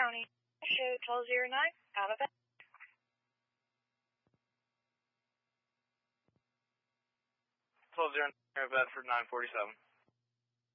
County. Show 1209, out of it. 1209, Bedford 947.